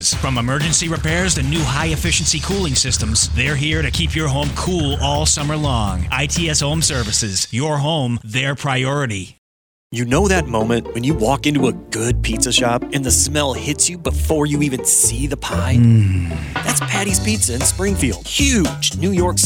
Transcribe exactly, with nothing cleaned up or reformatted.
services. From emergency repairs to new high-efficiency cooling systems, they're here to keep your home cool all summer long. I T S Home Services. Your home, their priority. You know that moment when you walk into a good pizza shop and the smell hits you before you even see the pie? Mm. That's Patty's Pizza in Springfield. Huge New York